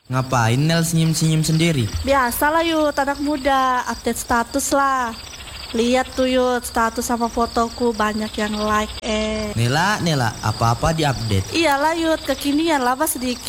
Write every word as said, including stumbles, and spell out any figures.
Ngapain Nel senyum-senyum sendiri? Biasalah Yud, anak muda, update status lah. Lihat tuh Yud, status sama fotoku banyak yang like eh. Nela, Nela, apa-apa diupdate. Iyalah Yud, kekinian lah sedikit.